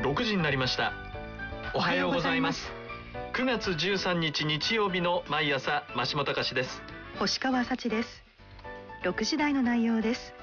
6時になりました。おはようございます。9月13日日曜日の毎朝、増本隆です。 星川幸です。6時台の内容です。